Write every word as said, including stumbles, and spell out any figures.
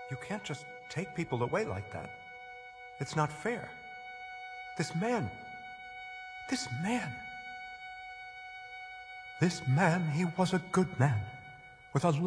You can't just take people away like that. It's not fair. This man, this man, this man, he was a good man with a